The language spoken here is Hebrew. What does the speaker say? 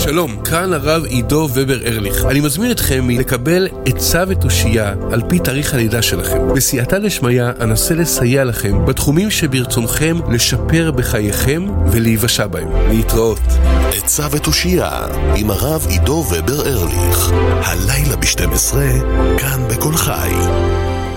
שלום, כאן הרב עידו ובר ארליך. אני מזמין אתכם לקבל עצה ותושייה על פי תאריך הלידה שלכם. בסייעתא דשמיא אנסה לסייע לכם בתחומים שברצונכם לשפר בחייכם ולהיוושע בהם. להתראות. עצה ותושייה עם הרב עידו ובר ארליך. הלילה ב-12, כאן בכל חי.